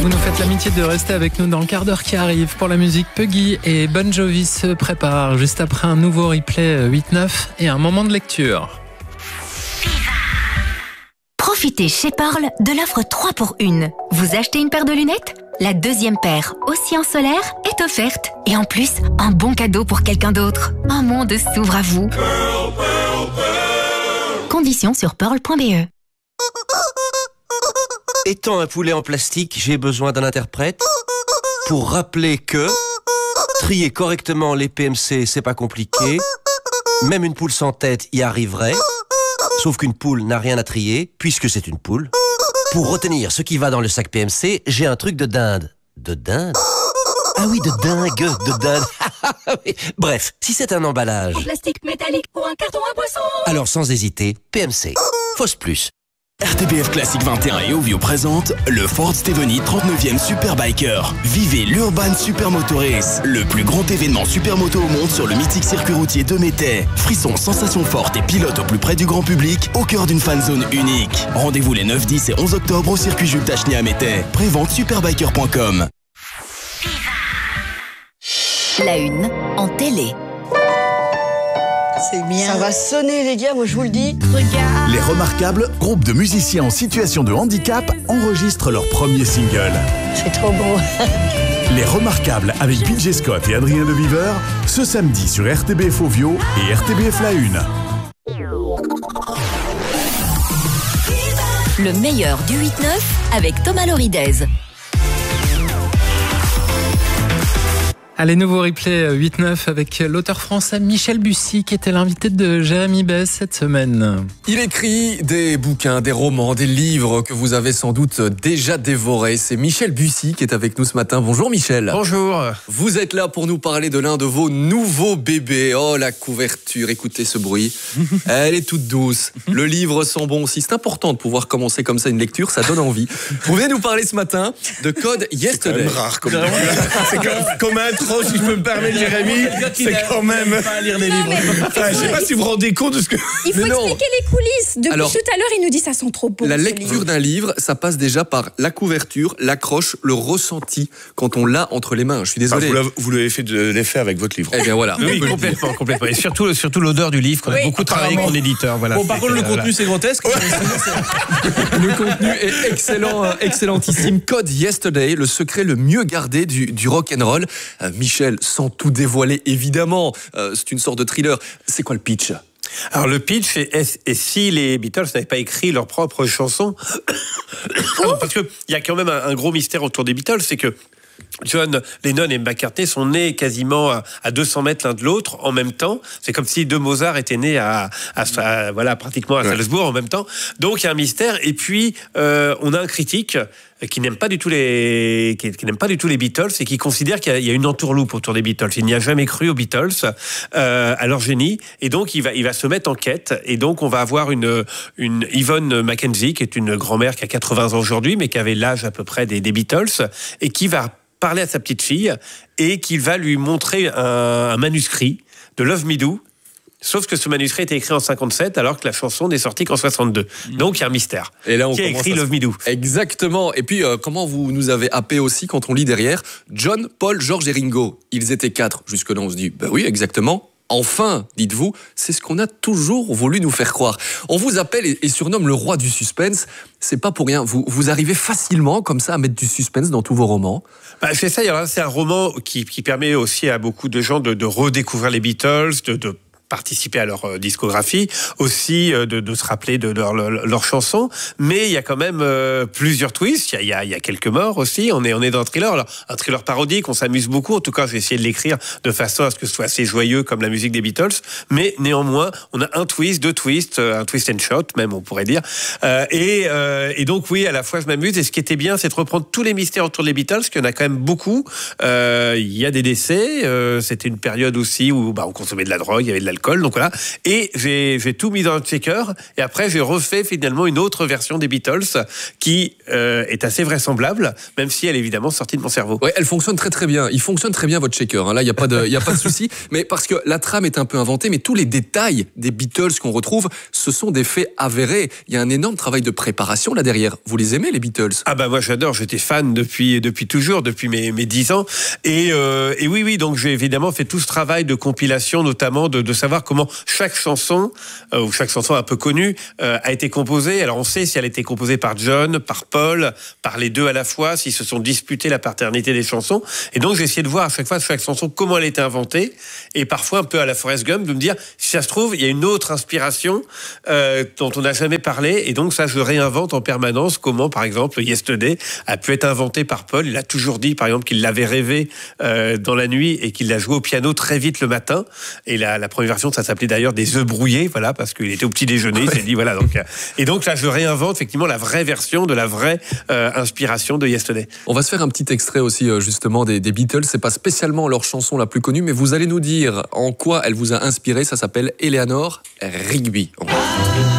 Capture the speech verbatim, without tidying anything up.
Si vous nous faites l'amitié de rester avec nous dans le quart d'heure qui arrive pour la musique, Puggy et Bon Jovi se préparent juste après un nouveau replay huit neuf et un moment de lecture. Profitez chez Pearl de l'offre trois pour une. Vous achetez une paire de lunettes ? La deuxième paire, aussi en solaire, est offerte. Et en plus, un bon cadeau pour quelqu'un d'autre. Un monde s'ouvre à vous. Pearl, Pearl, Pearl. Conditions sur pearl point b e. Étant un poulet en plastique, j'ai besoin d'un interprète pour rappeler que trier correctement les P M C, c'est pas compliqué. Même une poule sans tête y arriverait. Sauf qu'une poule n'a rien à trier, puisque c'est une poule. Pour retenir ce qui va dans le sac P M C, j'ai un truc de dinde. De dinde ? Ah oui, de dingue, de dinde. Bref, si c'est un emballage... En plastique métallique pour un carton à boisson. Alors sans hésiter, P M C. Fausse plus. R T B F Classique vingt et un et Ovio présente le Ford Steveny trente-neuvième Superbiker. Vivez l'Urban Supermoto Race, le plus grand événement supermoto au monde sur le mythique circuit routier de Métais. Frissons, sensations fortes et pilote au plus près du grand public, au cœur d'une fan zone unique. Rendez-vous les neuf, dix et onze octobre au circuit Jules Tacheny à Métais. Prévente superbiker point com. La une en télé. C'est bien. Ça va sonner les gars, moi je vous le dis. Regarde. Les Remarquables, groupe de musiciens en situation de handicap, enregistrent leur premier single. C'est trop beau. Les Remarquables avec B J Scott et Adrien Le Viveur, ce samedi sur R T B F Ovio et R T B F La Une. Le meilleur du huit neuf avec Thomas Loridez. Allez, nouveau replay huit neuf avec l'auteur français Michel Bussy qui était l'invité de Jérémy Besse cette semaine. Il écrit des bouquins, des romans, des livres que vous avez sans doute déjà dévorés. C'est Michel Bussy qui est avec nous ce matin. Bonjour Michel. Bonjour. Vous êtes là pour nous parler de l'un de vos nouveaux bébés. Oh, la couverture, écoutez ce bruit. Elle est toute douce. Le livre sent bon aussi. C'est important de pouvoir commencer comme ça une lecture, ça donne envie. Vous venez nous parler ce matin de Code Yesterday. C'est quand même rare comme C'est comme, comme intro, si je peux me permettre, Jérémy. C'est quand même... pas à lire des livres. Enfin, je sais pas si vous vous rendez compte de ce que... Il faut Mais non. expliquer les coulisses. Depuis Alors, tout à l'heure, il nous dit ça sent trop beau. La ce lecture livre. d'un livre, ça passe déjà par la couverture, l'accroche, le ressenti quand on l'a entre les mains. Je suis désolé. Enfin, vous l'avez- vous l'avez fait de l'effet avec votre livre. Eh bien voilà. Oui, on peut le complètement, dire. complètement. Et surtout, surtout l'odeur du livre qu'on a Oui, beaucoup travaillé avec mon éditeur. Voilà. Bon, par contre, le Voilà. contenu, c'est grotesque. Le contenu est excellent, euh, excellentissime. Code Yesterday, le secret le mieux gardé du, du rock'n'roll. Euh, Michel, sans tout dévoiler, évidemment, euh, c'est une sorte de thriller. C'est quoi le pitch ? Alors le pitch, est, est- et si les Beatles n'avaient pas écrit leurs propres chansons, parce qu'il y a quand même un, un gros mystère autour des Beatles, c'est que John Lennon et McCartney sont nés quasiment à, à deux cents mètres l'un de l'autre en même temps. C'est comme si deux Mozart étaient nés à, à, à- voilà, pratiquement à Salzbourg en même temps. Donc il y a un mystère. Et puis euh, on a un critique qui n'aime pas du tout les qui, qui n'aime pas du tout les Beatles et qui considère qu'il y a, il y a une entourloupe autour des Beatles. Il n'y a jamais cru aux Beatles, euh, à leur génie, et donc il va il va se mettre en quête. Et donc on va avoir une une Yvonne Mackenzie qui est une grand-mère qui a quatre-vingts ans aujourd'hui, mais qui avait l'âge à peu près des, des Beatles et qui va parler à sa petite fille et qui va lui montrer un, un manuscrit de Love Me Do. Sauf que ce manuscrit était écrit en cinquante-sept, alors que la chanson n'est sortie qu'en soixante-deux. Donc il y a un mystère. Et là, on qui a commence écrit à- Love Me Do? Exactement. Et puis, euh, comment vous nous avez happé aussi quand on lit derrière John, Paul, George et Ringo. Ils étaient quatre. Jusque-là, on se dit, bah oui, exactement. Enfin, dites-vous, c'est ce qu'on a toujours voulu nous faire croire. On vous appelle et, et surnomme le roi du suspense. C'est pas pour rien. Vous, vous arrivez facilement, comme ça, à mettre du suspense dans tous vos romans. Bah, c'est ça. Alors, c'est un roman qui, qui permet aussi à beaucoup de gens de, de redécouvrir les Beatles, de, de participer à leur euh, discographie, aussi euh, de, de se rappeler de leurs leur, leur chansons, mais il y a quand même euh, plusieurs twists, il y a, il y, a, il y a quelques morts aussi, on est, on est dans un thriller, alors, un thriller parodique, on s'amuse beaucoup, en tout cas j'ai essayé de l'écrire de façon à ce que ce soit assez joyeux comme la musique des Beatles, mais néanmoins on a un twist, deux twists, un twist and shot même on pourrait dire, euh, et, euh, et donc oui, à la fois je m'amuse, et ce qui était bien c'est de reprendre tous les mystères autour des Beatles, qu'il y en a quand même beaucoup, euh, il y a des décès, euh, c'était une période aussi où bah, on consommait de la drogue, il y avait de l'alcool, d'alcool. Donc voilà. Et j'ai, j'ai tout mis dans un checker. Et après, j'ai refait finalement une autre version des Beatles qui euh, est assez vraisemblable, même si elle est évidemment sortie de mon cerveau. Ouais, elle fonctionne très très bien. Il fonctionne très bien votre shaker. Hein. Là, il y a pas de, il y a pas de souci. Mais parce que la trame est un peu inventée, mais tous les détails des Beatles qu'on retrouve, ce sont des faits avérés. Il y a un énorme travail de préparation là derrière. Vous les aimez les Beatles? Ah bah moi j'adore. J'étais fan depuis depuis toujours, depuis mes mes dix ans. Et euh, et oui oui donc j'ai évidemment fait tout ce travail de compilation, notamment de de savoir comment chaque chanson euh, ou chaque chanson un peu connue euh, a été composée. Alors on sait si elle a été composée par John, par Paul, par les deux à la fois, s'ils se sont disputés la paternité des chansons. Et donc j'ai essayé de voir à chaque fois chaque chanson comment elle était inventée, et parfois un peu à la Forrest Gump de me dire si ça se trouve il y a une autre inspiration euh, dont on n'a jamais parlé, et donc ça je réinvente en permanence comment par exemple Yesterday a pu être inventé par Paul. Il a toujours dit par exemple qu'il l'avait rêvé euh, dans la nuit et qu'il l'a joué au piano très vite le matin, et la, la première version ça s'appelait d'ailleurs des œufs brouillés, voilà, parce qu'il était au petit déjeuner. Il s'est dit voilà donc, et donc là je réinvente effectivement la vraie version de la vraie euh, inspiration de Yesterday. On va se faire un petit extrait aussi justement des, des Beatles. C'est pas spécialement leur chanson la plus connue, mais vous allez nous dire en quoi elle vous a inspiré. Ça s'appelle Eleanor Rigby.